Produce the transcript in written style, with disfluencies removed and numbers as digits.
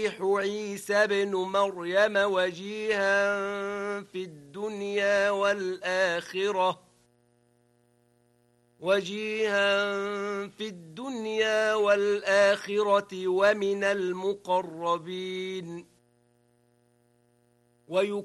عيسى بن مريم وجيها في الدنيا والآخرة ومن المقربين